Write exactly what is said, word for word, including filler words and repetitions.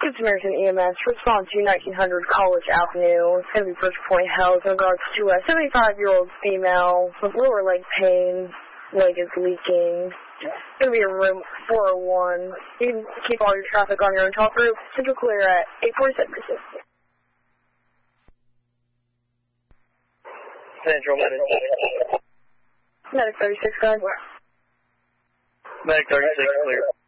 It's American E M S. Respond to nineteen hundred College Avenue. It's going to be First Point Health in regards to a seventy-five-year-old female with lower leg pain. Leg is leaking. It's going to be in room four oh one. You can keep all your traffic on your own top roof. Central clear at eight forty-seven. Central Medic. Medic thirty-six, go ahead. Medic thirty-six, clear.